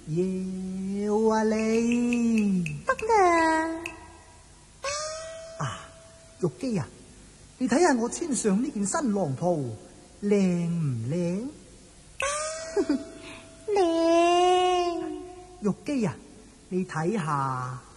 要啊你得啦。 啊，玉姬啊，你睇下我穿上呢件新郎袍靚唔靚？ 靚。 玉姬啊，你睇下。